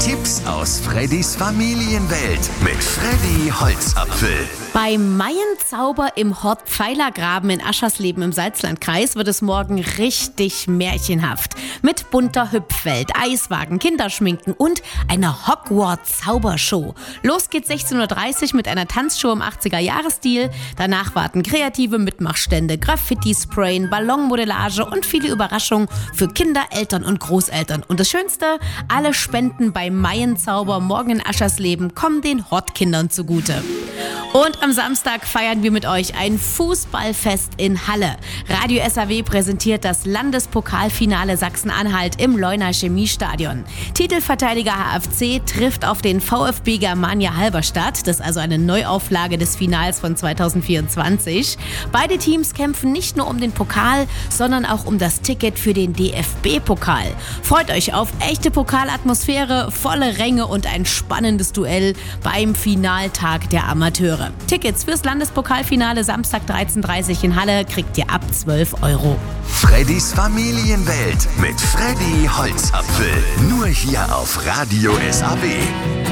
Tipps aus Freddys Familienwelt mit Freddy Holzapfel. Beim Maienzauber im Hort Pfeilergraben in Aschersleben im Salzlandkreis wird es morgen richtig märchenhaft. Mit bunter Hüpfwelt, Eiswagen, Kinderschminken und einer Hogwarts-Zaubershow. Los geht's 16:30 Uhr mit einer Tanzshow im 80er-Jahres-Stil. Danach warten kreative Mitmachstände, Graffiti-Sprayen, Ballonmodellage und viele Überraschungen für Kinder, Eltern und Großeltern. Und das Schönste, alle Spenden beim Maienzauber morgen in Aschersleben kommen den Hortkindern zugute. Und am Samstag feiern wir mit euch ein Fußballfest in Halle. Radio SAW präsentiert das Landespokalfinale Sachsen-Anhalt im Leuner Chemiestadion. Titelverteidiger HFC trifft auf den VfB Germania Halberstadt. Das ist also eine Neuauflage des Finals von 2024. Beide Teams kämpfen nicht nur um den Pokal, sondern auch um das Ticket für den DFB-Pokal. Freut euch auf echte Pokalatmosphäre, volle Ränge und ein spannendes Duell beim Finaltag der Amateure. Tickets fürs Landespokalfinale Samstag 13:30 Uhr in Halle kriegt ihr ab 12 €. Freddys Familienwelt mit Freddy Holzapfel. Nur hier auf Radio SAW.